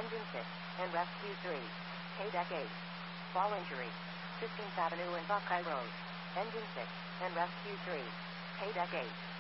Engine 6, and Rescue 3. KDEC 8. Fall injury. 15th Avenue and Buckeye Road. Engine 6, and Rescue 3. KDEC 8.